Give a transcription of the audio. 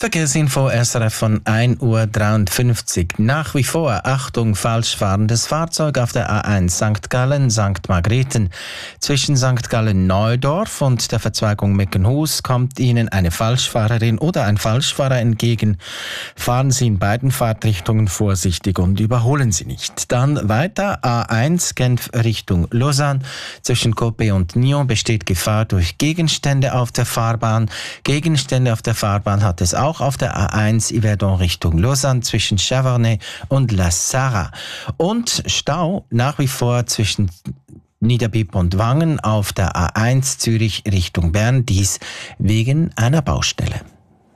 Verkehrsinfo SRF von 1:53 Uhr. Nach wie vor Achtung, falsch fahrendes Fahrzeug auf der A1 St. Gallen, St. Margrethen. Zwischen St. Gallen-Neudorf und der Verzweigung Meckenhus kommt Ihnen eine Falschfahrerin oder ein Falschfahrer entgegen. Fahren Sie in beiden Fahrtrichtungen vorsichtig und überholen Sie nicht. Dann weiter A1 Genf Richtung Lausanne. Zwischen Coppet und Nyon besteht Gefahr durch Gegenstände auf der Fahrbahn. Gegenstände auf der Fahrbahn hat es auch auf der A1 Yverdon Richtung Lausanne zwischen Chavornay und La Sarre. Und Stau nach wie vor zwischen Niederbipp und Wangen auf der A1 Zürich Richtung Bern, dies wegen einer Baustelle.